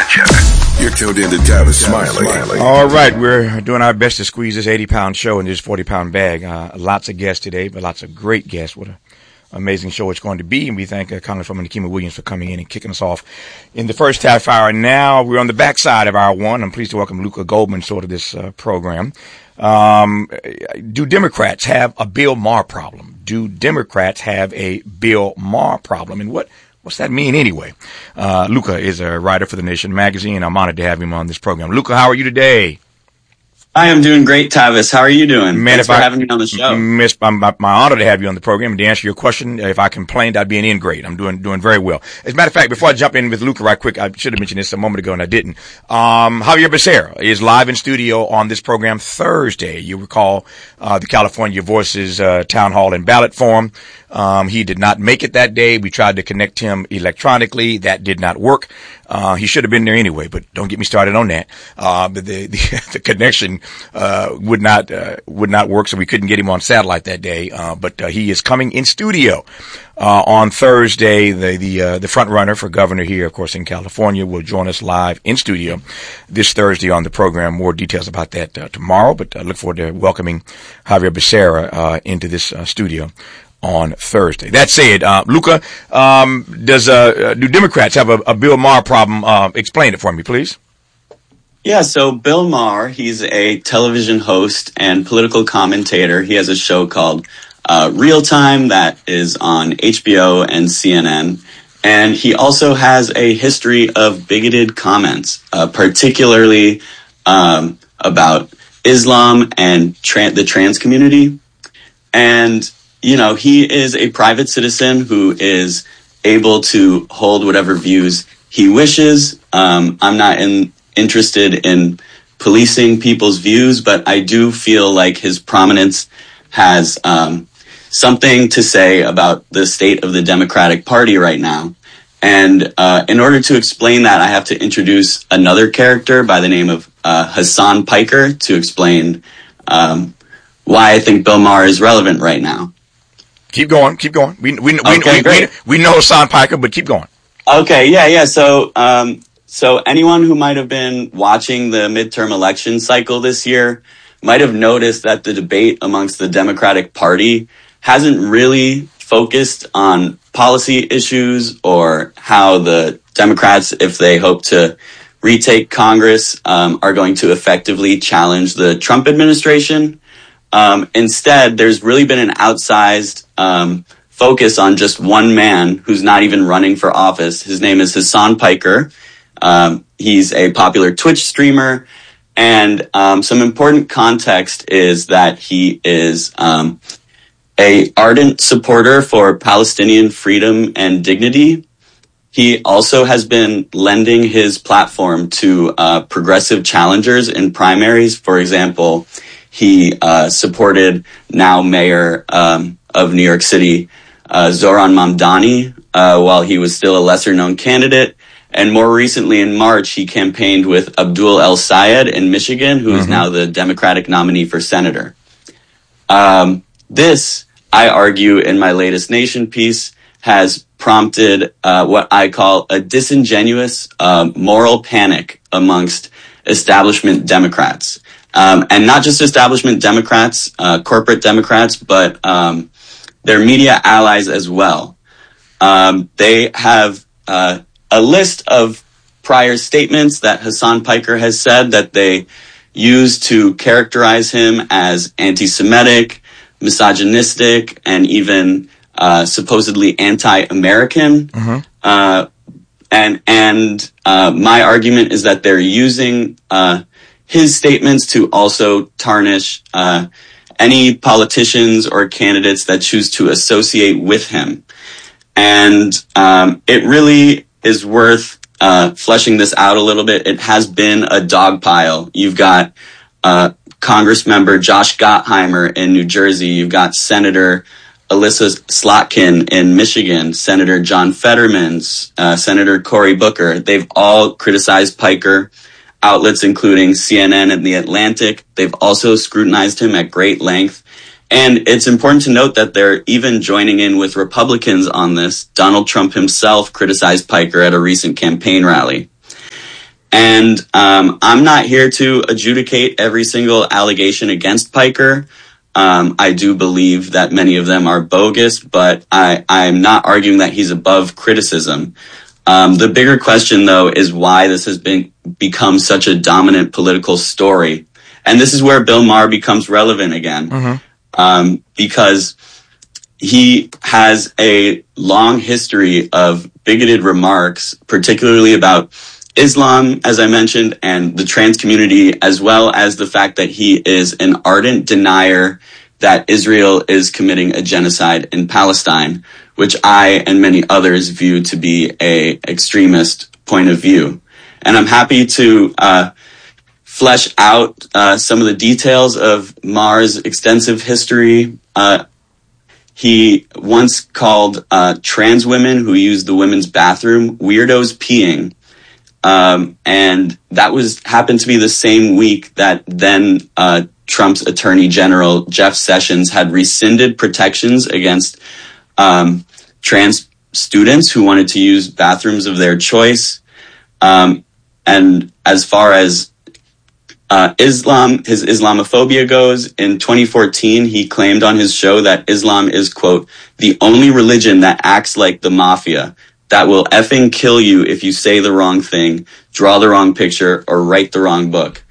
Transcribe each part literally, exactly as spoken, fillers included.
You're tuned in to Tavis Smiley. All right, we're doing our best to squeeze this eighty-pound show in this forty-pound bag. Uh, lots of guests today, but lots of great guests. What an amazing show it's going to be. And we thank uh, Congresswoman Nikema Williams for coming in and kicking us off in the first half hour. Now we're on the backside of hour one. I'm pleased to welcome Luca Goldman sort of this uh, program. Um, do Democrats have a Bill Maher problem? Do Democrats have a Bill Maher problem? And what What's that mean anyway? Uh, Luca is a writer for The Nation magazine. I'm honored to have him on this program. Luca, how are you today? I am doing great, Tavis. How are you doing? Man, Thanks for I, having me on the show. Miss, I'm, my, my honor to have you on the program. And to answer your question, if I complained, I'd be an ingrate. I'm doing doing very well. As a matter of fact, before I jump in with Luca right quick, I should have mentioned this a moment ago and I didn't. Um, Javier Becerra is live in studio on this program Thursday. You recall uh, the California Voices uh, Town Hall and Ballot Forum. Um, he did not make it that day. We tried to connect him electronically. That did not work. Uh, he should have been there anyway, but don't get me started on that. Uh, but the, the, the connection, uh, would not, uh, would not work. So we couldn't get him on satellite that day. Uh, but, uh, he is coming in studio, uh, on Thursday. The, the, uh, the front runner for governor here, of course, in California will join us live in studio this Thursday on the program. More details about that, uh, tomorrow, but I look forward to welcoming Javier Becerra, uh, into this, uh, studio on Thursday. That said, uh, Luca, um, does, uh, do Democrats have a, a Bill Maher problem? Uh, explain it for me, please. Yeah, so Bill Maher, he's a television host and political commentator. He has a show called uh, Real Time that is on H B O and C N N. And he also has a history of bigoted comments, uh, particularly um, about Islam and tra- the trans community. And you know, he is a private citizen who is able to hold whatever views he wishes. Um, I'm not in, interested in policing people's views, but I do feel like his prominence has um, something to say about the state of the Democratic Party right now. And uh, in order to explain that, I have to introduce another character by the name of uh, Hasan Piker to explain um, why I think Bill Maher is relevant right now. Keep going, keep going. We we okay, we, we, we know Hasan Piker, but keep going. Okay, yeah, yeah. So, um, so anyone who might have been watching the midterm election cycle this year might have noticed that the debate amongst the Democratic Party hasn't really focused on policy issues or how the Democrats, if they hope to retake Congress, um, are going to effectively challenge the Trump administration. Um, instead, there's really been an outsized um, focus on just one man who's not even running for office. His name is Hasan Piker. Um, he's a popular Twitch streamer. And um, some important context is that he is um, a ardent supporter for Palestinian freedom and dignity. He also has been lending his platform to uh, progressive challengers in primaries. For example, he uh, supported now mayor um, of New York City, uh, Zohran Mamdani, uh, while he was still a lesser-known candidate. And more recently, in March, he campaigned with Abdul El Sayed in Michigan, who mm-hmm. is now the Democratic nominee for senator. Um, this, I argue in my latest Nation piece, has prompted uh, what I call a disingenuous uh, moral panic amongst establishment Democrats. Um, and not just establishment Democrats, uh, corporate Democrats, but um, their media allies as well. Um, they have uh, a list of prior statements that Hasan Piker has said that they use to characterize him as anti-Semitic, misogynistic, and even uh, supposedly anti-American. Mm-hmm. Uh, and and uh, my argument is that they're using uh, his statements to also tarnish uh, any politicians or candidates that choose to associate with him. And um, it really is worth uh, fleshing this out a little bit. It has been a dog pile. You've got uh, Congress member Josh Gottheimer in New Jersey. You've got Senator Alyssa Slotkin in Michigan, Senator John Fetterman, uh, Senator Cory Booker. They've all criticized Piker. Outlets including C N N and The Atlantic. They've also scrutinized him at great length. And it's important to note that they're even joining in with Republicans on this. Donald Trump himself criticized Piker at a recent campaign rally. And um, I'm not here to adjudicate every single allegation against Piker. Um, I do believe that many of them are bogus, but I, I'm not arguing that he's above criticism. Um, the bigger question, though, is why this has been become such a dominant political story. And this is where Bill Maher becomes relevant again, mm-hmm. um, because he has a long history of bigoted remarks, particularly about Islam, as I mentioned, and the trans community, as well as the fact that he is an ardent denier that Israel is committing a genocide in Palestine, which I and many others view to be a extremist point of view. And I'm happy to uh, flesh out uh, some of the details of Maher's extensive history. Uh, he once called uh, trans women who use the women's bathroom weirdos peeing. Um, and that was happened to be the same week that then uh, Trump's Attorney General Jeff Sessions had rescinded protections against um, trans students who wanted to use bathrooms of their choice. Um, and as far as uh, Islam, his Islamophobia goes, in twenty fourteen, he claimed on his show that Islam is, quote, the only religion that acts like the mafia, that will effing kill you if you say the wrong thing, draw the wrong picture, or write the wrong book.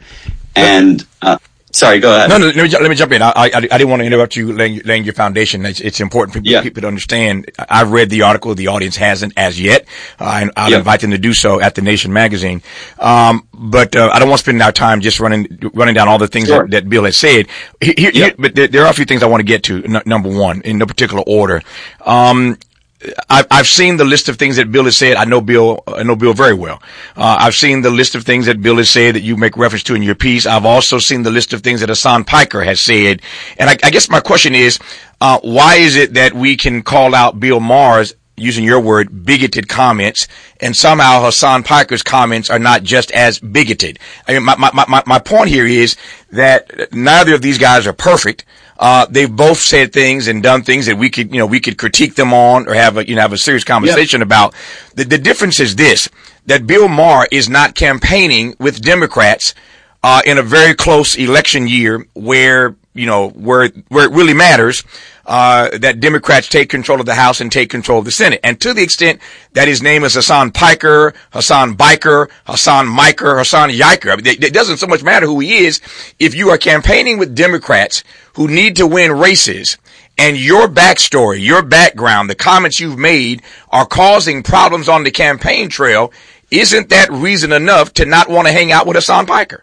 And uh, sorry, go ahead. No, no, let me, let me jump in. I, I, I didn't want to interrupt you laying, laying your foundation. It's, it's important for people, yeah. people to understand. I've read the article. The audience hasn't as yet. Uh, I'll yep. invite them to do so at The Nation magazine. Um, but uh, I don't want to spend our time just running running down all the things sure. that, that Bill has said. Here, yep. here, but there, there are a few things I want to get to. N- number one, in no particular order. Um, I've, I've seen the list of things that Bill has said. I know Bill, I know Bill very well. Uh, I've seen the list of things that Bill has said that you make reference to in your piece. I've also seen the list of things that Hasan Piker has said. And I, I guess my question is, uh, why is it that we can call out Bill Maher's, using your word, bigoted comments, and somehow Hasan Piker's comments are not just as bigoted? I mean, my, my, my, my point here is that neither of these guys are perfect. Uh, they've both said things and done things that we could, you know, we could critique them on or have a, you know, have a serious conversation yep. about. The, the difference is this, that Bill Maher is not campaigning with Democrats, uh, in a very close election year where, you know, where, where it really matters, uh, that Democrats take control of the House and take control of the Senate. And to the extent that his name is Hasan Piker, Hasan Biker, Hasan Miker, Hasan Yiker, I mean, it, it doesn't so much matter who he is. If you are campaigning with Democrats who need to win races, and your backstory, your background, the comments you've made are causing problems on the campaign trail, isn't that reason enough to not want to hang out with Hasan Piker?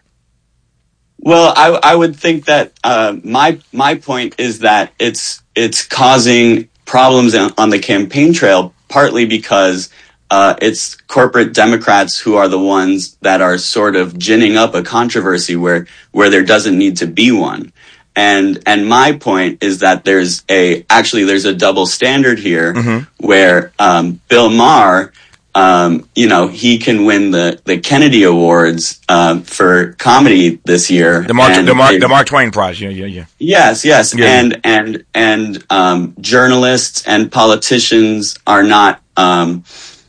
Well, I, I would think that uh, my my point is that it's it's causing problems on the campaign trail, partly because uh, it's corporate Democrats who are the ones that are sort of ginning up a controversy where where there doesn't need to be one. And and my point is that there's a actually there's a double standard here mm-hmm. where um, Bill Maher, um, you know, he can win the, the Kennedy Awards uh, for comedy this year. The Mark the Mark, the Mark Twain Prize. Yeah, yeah, yeah. Yes, yes. Yeah. And and and um, journalists and politicians are not um,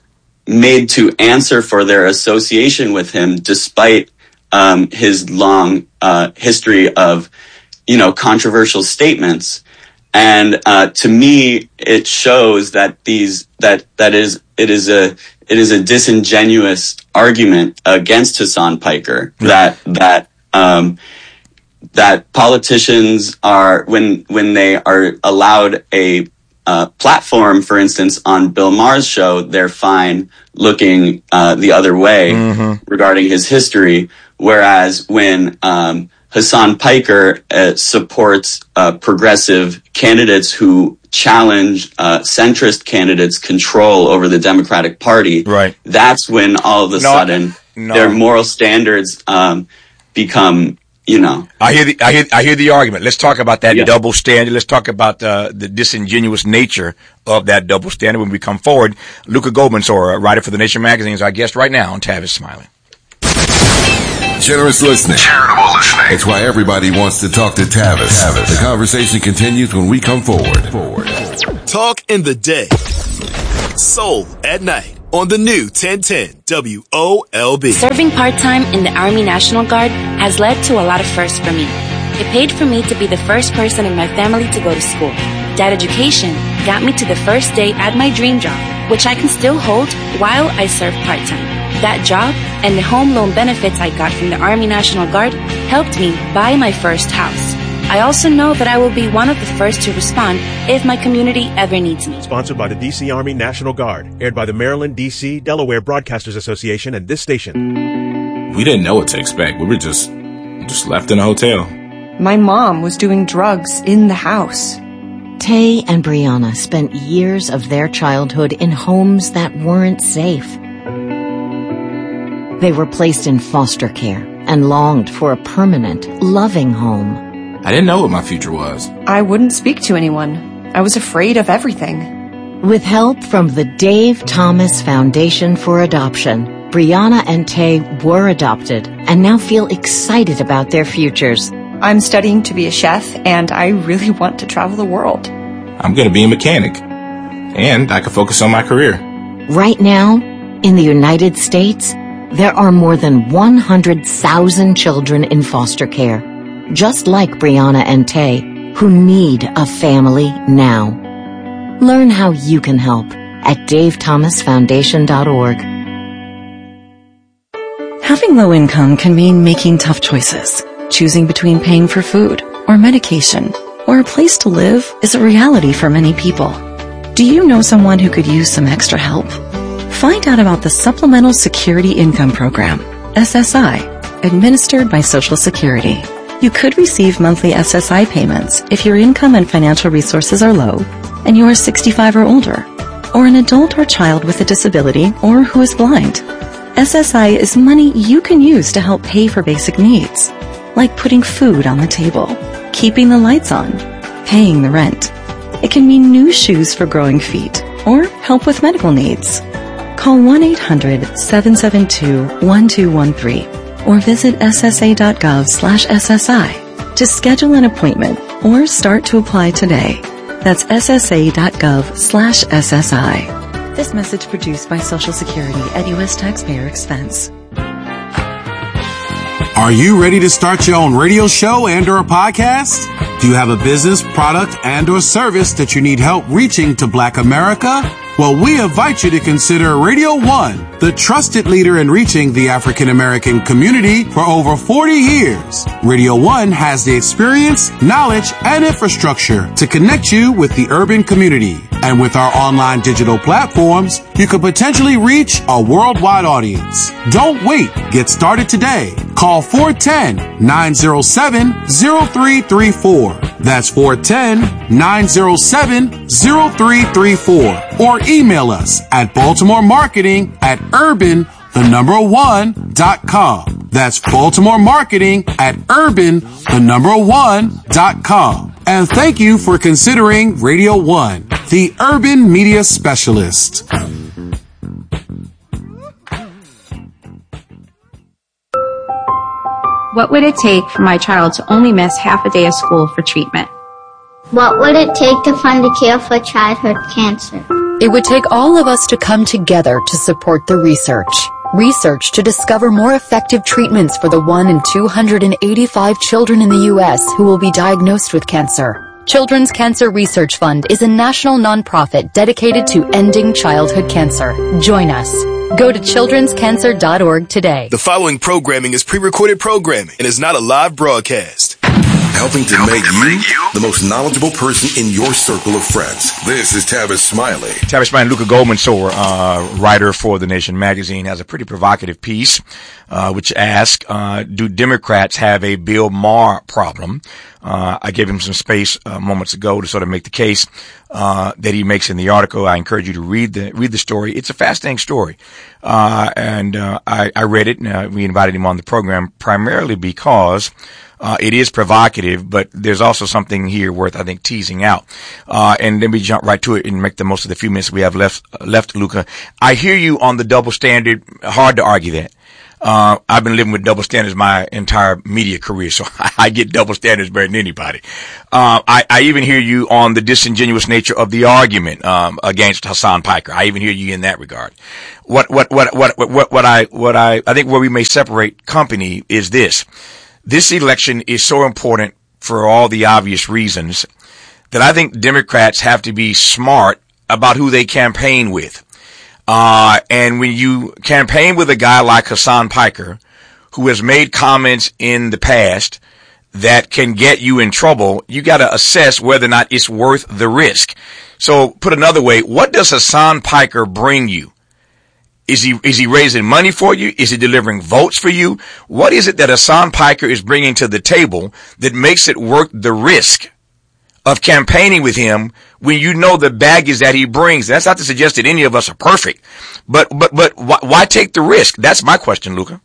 made to answer for their association with him, despite um, his long uh, history of, you know, controversial statements. And uh, to me, it shows that these that that is it is a it is a disingenuous argument against Hasan Piker that that um, that politicians are when when they are allowed a uh, platform, for instance, on Bill Maher's show, they're fine looking uh, the other way mm-hmm. regarding his history, whereas when um, Hasan Piker uh, supports uh, progressive candidates who challenge uh, centrist candidates' control over the Democratic Party. Right. That's when all of a no, sudden no. their moral standards um, become, you know. I hear the I hear I hear the argument. Let's talk about that yeah. double standard. Let's talk about uh, the disingenuous nature of that double standard when we come forward. Luca Goldmansour, a writer for The Nation magazine, is our guest right now on Tavis Smiley. Generous listening. Charitable listening. It's why everybody wants to talk to Tavis. Tavis. The conversation continues when we come forward. Forward. Talk in the day. Soul at night. on the new ten ten W O L B. Serving part-time in the Army National Guard has led to a lot of firsts for me. It paid for me to be the first person in my family to go to school. That education got me to the first day at my dream job, which I can still hold while I serve part-time. That job and the home loan benefits I got from the Army National Guard helped me buy my first house. I also know that I will be one of the first to respond if my community ever needs me. Sponsored by the D C Army National Guard, aired by the Maryland, D C, Delaware Broadcasters Association and this station. We didn't know what to expect. We were just, just left in a hotel. My mom was doing drugs in the house. Tay and Brianna spent years of their childhood in homes that weren't safe. They were placed in foster care and longed for a permanent, loving home. I didn't know what my future was. I wouldn't speak to anyone. I was afraid of everything. With help from the Dave Thomas Foundation for Adoption, Brianna and Tay were adopted and now feel excited about their futures. I'm studying to be a chef, and I really want to travel the world. I'm going to be a mechanic, and I can focus on my career. Right now, in the United States, there are more than one hundred thousand children in foster care, just like Brianna and Tay, who need a family now. Learn how you can help at dave thomas foundation dot org. Having low income can mean making tough choices. Choosing between paying for food or medication or a place to live is a reality for many people. Do you know someone who could use some extra help? Find out about the Supplemental Security Income Program, S S I, administered by Social Security. You could receive monthly S S I payments if your income and financial resources are low and you are sixty-five or older, or an adult or child with a disability or who is blind. S S I is money you can use to help pay for basic needs, like putting food on the table, keeping the lights on, paying the rent. It can mean new shoes for growing feet or help with medical needs. Call one eight hundred seven seven two one two one three or visit s s a dot gov slash s s i to schedule an appointment or start to apply today. That's s s a dot gov slash s s i. This message produced by Social Security at U S taxpayer expense. Are you ready to start your own radio show and or a podcast? Do you have a business, product, and or service that you need help reaching to Black America? Well, we invite you to consider Radio One, the trusted leader in reaching the African American community for over forty years. Radio One has the experience, knowledge, and infrastructure to connect you with the urban community. And with our online digital platforms, you could potentially reach a worldwide audience. Don't wait. Get started today. Call four one zero, nine zero seven, zero three three four. That's four one zero, nine zero seven, zero three three four. Or email us at Baltimore Marketing at urban, the number one, dot com. That's Baltimore Marketing at urban, the number one, dot com. And thank you for considering Radio One, the urban media specialist. What would it take for my child to only miss half a day of school for treatment? What would it take to fund a cure for childhood cancer? It would take all of us to come together to support the research. Research to discover more effective treatments for the one in two hundred eighty-five children in the U S who will be diagnosed with cancer. Children's Cancer Research Fund is a national nonprofit dedicated to ending childhood cancer. Join us. Go to children's cancer dot org today. The following programming is pre-recorded programming and is not a live broadcast. Helping to, Helping make, to you make you the most knowledgeable person in your circle of friends. This is Tavis Smiley. Tavis Smiley, Luca Goldman-Sower, uh, writer for The Nation magazine, has a pretty provocative piece, uh, which asks, uh, do Democrats have a Bill Maher problem? Uh, I gave him some space, uh, moments ago to sort of make the case, uh, that he makes in the article. I encourage you to read the, read the story. It's a fascinating story. Uh, and, uh, I, I read it and uh, we invited him on the program primarily because Uh, it is provocative, but there's also something here worth, I think, teasing out. Uh, and then we jump right to it and make the most of the few minutes we have left, uh, left, Luca. I hear you on the double standard. Hard to argue that. Uh, I've been living with double standards my entire media career, so I get double standards better than anybody. Uh, I, I even hear you on the disingenuous nature of the argument, um, against Hasan Piker. I even hear you in that regard. What, what, what, what, what, what I, what I, I think where we may separate company is this. This election is so important for all the obvious reasons that I think Democrats have to be smart about who they campaign with. Uh, and when you campaign with a guy like Hasan Piker, who has made comments in the past that can get you in trouble, you got to assess whether or not it's worth the risk. So put another way, what does Hasan Piker bring you? Is he, is he raising money for you? Is he delivering votes for you? What is it that Hasan Piker is bringing to the table that makes it worth the risk of campaigning with him when you know the baggage that he brings? That's not to suggest that any of us are perfect, but, but, but why, why take the risk? That's my question, Luca.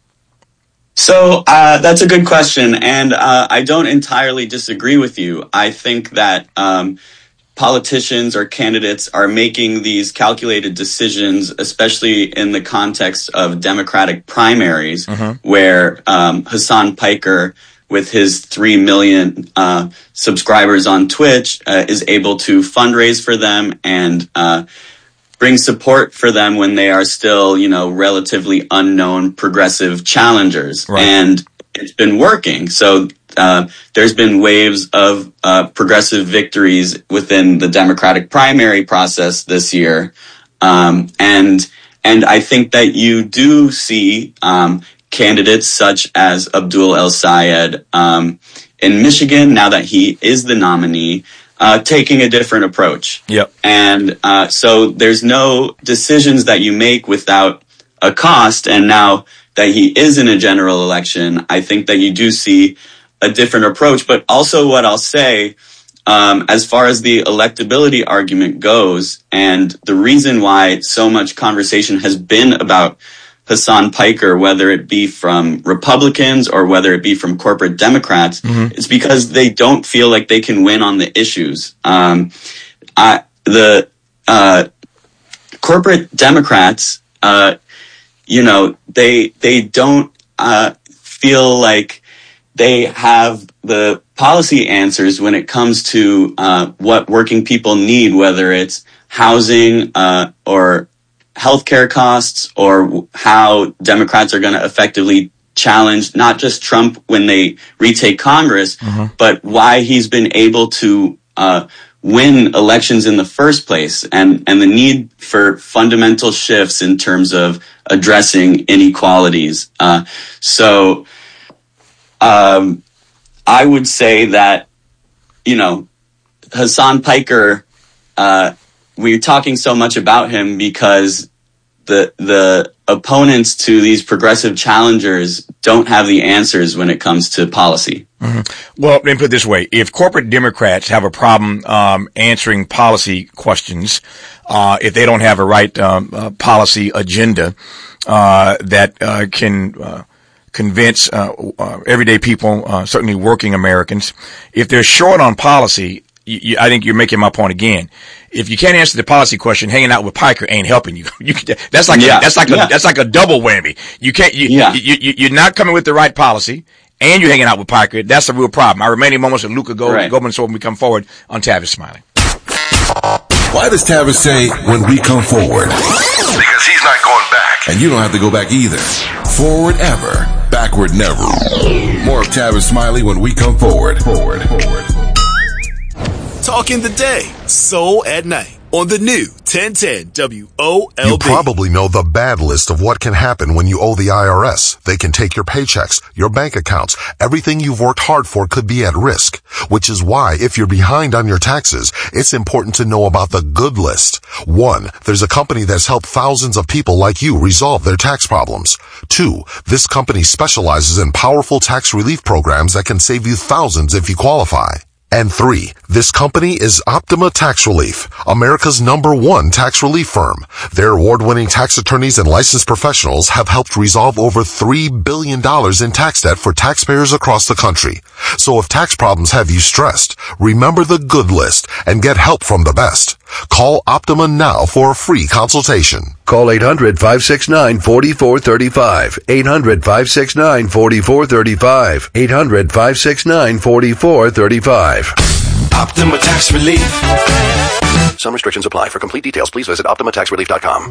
So, uh, that's a good question. And, uh, I don't entirely disagree with you. I think that, um, politicians or candidates are making these calculated decisions, especially in the context of Democratic primaries, mm-hmm. where, um, Hasan Piker, with his three million uh, subscribers on Twitch, uh, is able to fundraise for them and uh, bring support for them when they are still, you know, relatively unknown progressive challengers. Right. And it's been working. So uh, there's been waves of uh, progressive victories within the Democratic primary process this year. Um, and and I think that you do see um candidates such as Abdul El-Sayed um, in Michigan, now that he is the nominee, uh, taking a different approach. Yep. And uh, so there's no decisions that you make without a cost. And now that he is in a general election, I think that you do see a different approach. But also what I'll say, um, as far as the electability argument goes, and the reason why so much conversation has been about Hasan Piker, whether it be from Republicans or whether it be from corporate Democrats, mm-hmm. is because they don't feel like they can win on the issues. Um, I, the uh, corporate Democrats, uh, you know, they they don't uh, feel like they have the policy answers when it comes to uh, what working people need, whether it's housing uh, or healthcare costs, or how Democrats are going to effectively challenge not just Trump when they retake Congress, mm-hmm. but why he's been able to uh, win elections in the first place, and, and the need for fundamental shifts in terms of addressing inequalities. Uh, so um, I would say that, you know, Hasan Piker, uh, we're talking so much about him because the the opponents to these progressive challengers don't have the answers when it comes to policy. Mm-hmm. Well, let me put it this way. If corporate Democrats have a problem um, answering policy questions, uh, if they don't have a right um, uh, policy agenda uh, that uh, can uh, convince uh, uh, everyday people, uh, certainly working Americans, if they're short on policy, you, you, I think you're making my point again. If you can't answer the policy question, hanging out with Piker ain't helping you. you that's like yeah. a, that's like yeah. a that's like a double whammy. You can't you, yeah. you, you you're not coming with the right policy, and you're hanging out with Piker. That's a real problem. Our remaining moments with Luca Go- right. Goldman, so when we come forward on Tavis Smiley. Why does Tavis say when we come forward? Because he's not going back, and you don't have to go back either. Forward ever, backward never. More of Tavis Smiley when we come forward. Forward, forward. Talking the day, soul at night on the new ten ten W O L B. You probably know the bad list of what can happen when you owe the I R S. They can take your paychecks, your bank accounts. Everything you've worked hard for could be at risk, which is why if you're behind on your taxes, it's important to know about the good list. One, there's a company that's helped thousands of people like you resolve their tax problems. Two, this company specializes in powerful tax relief programs that can save you thousands if you qualify. And three, this company is Optima Tax Relief, America's number one tax relief firm. Their award-winning tax attorneys and licensed professionals have helped resolve over three billion dollars in tax debt for taxpayers across the country. So if tax problems have you stressed, remember the good list and get help from the best. Call Optima now for a free consultation. Call eight hundred, five six nine, four four three five. eight hundred, five six nine, four four three five. eight hundred, five six nine, four four three five. Optima Tax Relief. Some restrictions apply. For complete details, please visit optima tax relief dot com.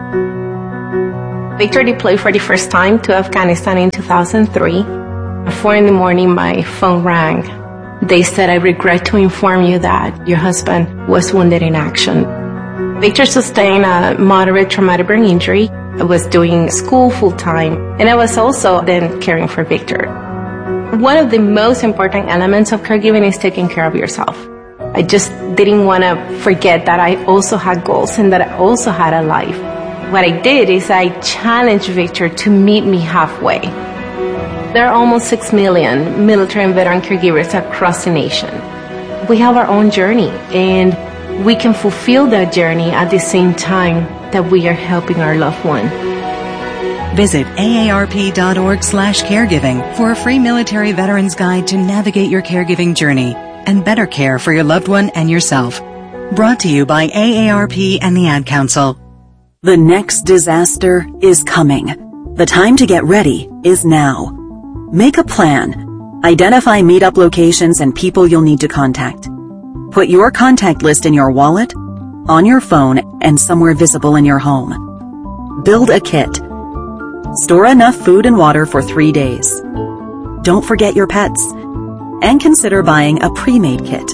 Victor deployed for the first time to Afghanistan in two thousand three. At four in the morning, my phone rang. They said, I regret to inform you that your husband was wounded in action. Victor sustained a moderate traumatic brain injury. I was doing school full-time, and I was also then caring for Victor. One of the most important elements of caregiving is taking care of yourself. I just didn't want to forget that I also had goals and that I also had a life. What I did is I challenged Victor to meet me halfway. There are almost six million military and veteran caregivers across the nation. We have our own journey, and we can fulfill that journey at the same time that we are helping our loved one. Visit A A R P dot org slash caregiving for a free military veterans guide to navigate your caregiving journey and better care for your loved one and yourself. Brought to you by A A R P and the Ad Council. The next disaster is coming. The time to get ready is now. Make a plan. Identify meetup locations and people you'll need to contact. Put your contact list in your wallet, on your phone, and somewhere visible in your home. Build a kit. Store enough food and water for three days. Don't forget your pets. And consider buying a pre-made kit.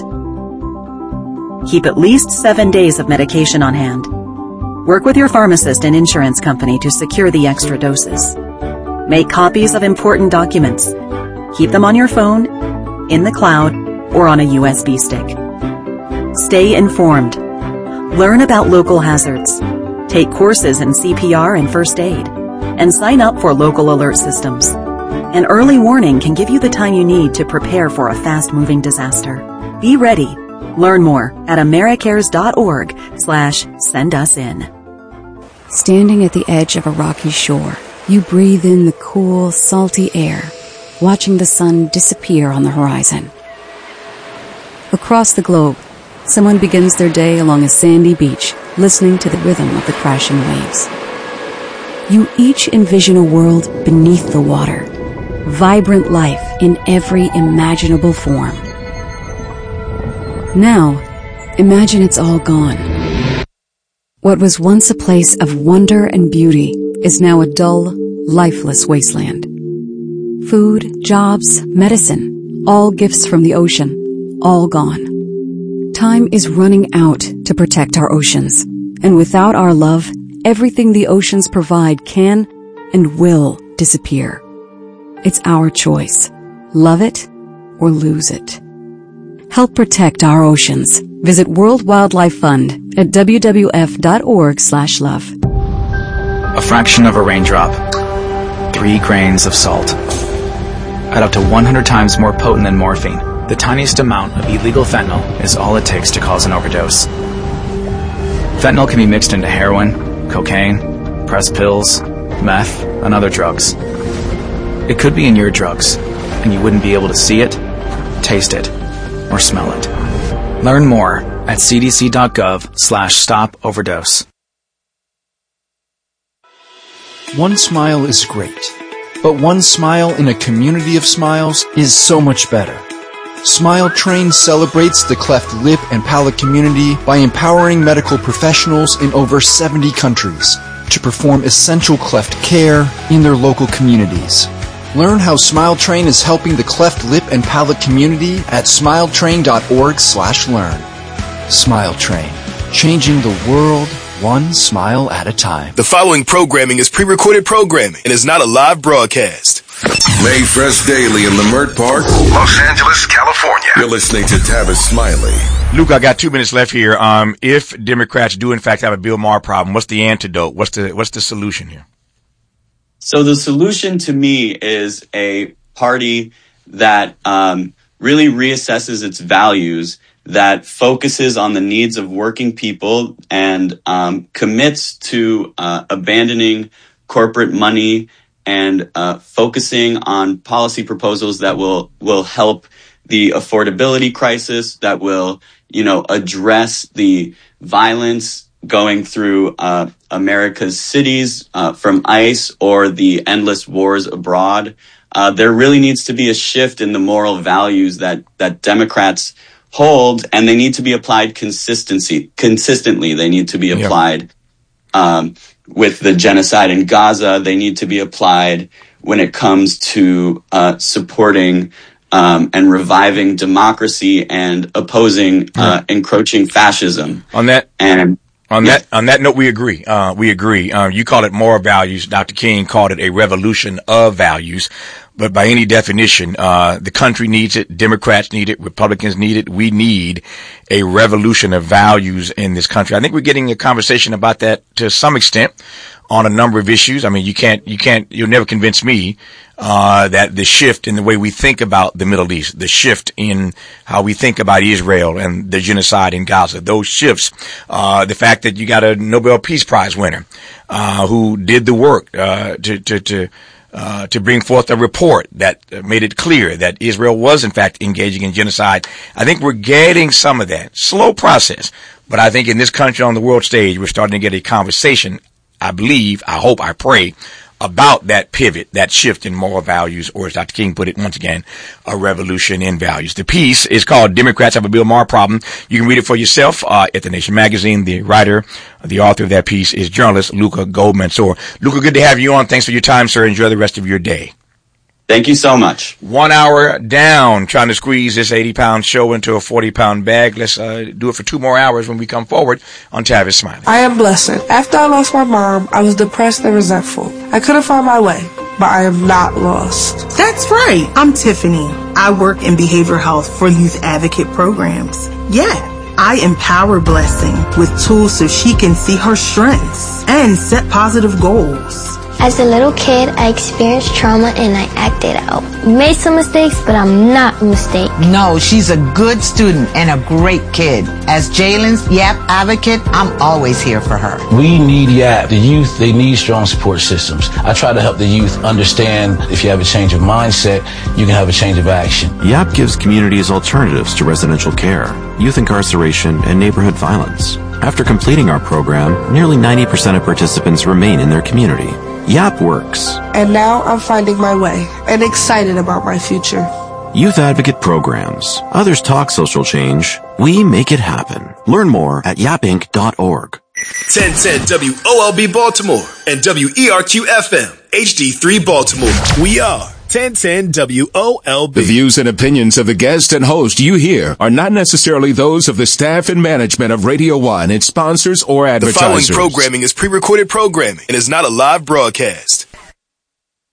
Keep at least seven days of medication on hand. Work with your pharmacist and insurance company to secure the extra doses. Make copies of important documents. Keep them on your phone, in the cloud, or on a U S B stick. Stay informed. Learn about local hazards. Take courses in C P R and first aid. And sign up for local alert systems. An early warning can give you the time you need to prepare for a fast-moving disaster. Be ready. Learn more at americares dot org slash send us in. Standing at the edge of a rocky shore, you breathe in the cool, salty air, watching the sun disappear on the horizon. Across the globe, someone begins their day along a sandy beach, listening to the rhythm of the crashing waves. You each envision a world beneath the water, vibrant life in every imaginable form. Now, imagine it's all gone. What was once a place of wonder and beauty is now a dull, lifeless wasteland. Food, jobs, medicine, all gifts from the ocean, all gone. Time is running out to protect our oceans, and without our love, everything the oceans provide can and will disappear. It's our choice. Love it or lose it. Help protect our oceans. Visit World Wildlife Fund at w w f dot org slash love. A fraction of a raindrop. Three grains of salt. At up to one hundred times more potent than morphine, the tiniest amount of illegal fentanyl is all it takes to cause an overdose. Fentanyl can be mixed into heroin, cocaine, pressed pills, meth, and other drugs. It could be in your drugs, and you wouldn't be able to see it, taste it, or smell it. Learn more at c d c dot gov slash stop overdose. One smile is great, but one smile in a community of smiles is so much better. Smile Train celebrates the cleft lip and palate community by empowering medical professionals in over seventy countries to perform essential cleft care in their local communities. Learn how Smile Train is helping the cleft lip and palate community at smile train dot org slash learn. Smile Train, changing the world one smile at a time. The following programming is pre-recorded programming and is not a live broadcast. Made fresh daily in Leimert Park, Los Angeles, California. You're listening to Tavis Smiley. Luke, I got two minutes left here. Um, if Democrats do in fact have a Bill Maher problem, what's the antidote? What's the what's the solution here? So the solution to me is a party that um, really reassesses its values, that focuses on the needs of working people and um, commits to uh, abandoning corporate money and uh, focusing on policy proposals that will will help the affordability crisis, that will, you know, address the violence going through uh, America's cities uh, from ICE or the endless wars abroad. Uh, there really needs to be a shift in the moral values that that Democrats hold, and they need to be applied consistency consistently. They need to be applied yep. um, with the genocide in Gaza. They need to be applied when it comes to uh, supporting um, and reviving democracy and opposing uh, encroaching fascism. On that, and on yeah. that, on that note, we agree. Uh, we agree. Uh, you call it moral values. Doctor King called it a revolution of values. But by any definition, uh, the country needs it. Democrats need it. Republicans need it. We need a revolution of values in this country. I think we're getting a conversation about that to some extent on a number of issues. I mean, you can't, you can't, you'll never convince me, uh, that the shift in the way we think about the Middle East, the shift in how we think about Israel and the genocide in Gaza, those shifts, uh, the fact that you got a Nobel Peace Prize winner, uh, who did the work, uh, to, to, to, Uh, to bring forth a report that made it clear that Israel was in fact engaging in genocide. I think we're getting some of that. Slow process. But I think in this country on the world stage, we're starting to get a conversation, I believe, I hope, I pray, about that pivot, that shift in moral values, or as Doctor King put it once again, a revolution in values. The piece is called Democrats Have a Bill Maher Problem. You can read it for yourself uh, at The Nation magazine. The writer, the author of that piece is journalist Luca Gold-Mansour. Luca, good to have you on. Thanks for your time, sir. Enjoy the rest of your day. Thank you so much. One hour down, trying to squeeze this eighty-pound show into a forty-pound bag. Let's uh, do it for two more hours when we come forward on Tavis Smiley. I am Blessing. After I lost my mom, I was depressed and resentful. I couldn't find my way, but I am not lost. That's right. I'm Tiffany. I work in behavioral health for youth advocate programs. Yeah, I empower Blessing with tools so she can see her strengths and set positive goals. As a little kid, I experienced trauma and I acted out. Made some mistakes, but I'm not a mistake. No, she's a good student and a great kid. As Jalen's YAP advocate, I'm always here for her. We need YAP. The youth, they need strong support systems. I try to help the youth understand if you have a change of mindset, you can have a change of action. YAP gives communities alternatives to residential care, youth incarceration, and neighborhood violence. After completing our program, nearly ninety percent of participants remain in their community. YAP works. And now I'm finding my way and excited about my future. Youth Advocate Programs. Others talk social change. We make it happen. Learn more at yap inc dot org. ten ten W O L B Baltimore and W E R Q F M H D three Baltimore. We are ten ten W O L B. The views and opinions of the guest and host you hear are not necessarily those of the staff and management of Radio One, its sponsors, or advertisers. The following programming is pre-recorded programming and is not a live broadcast.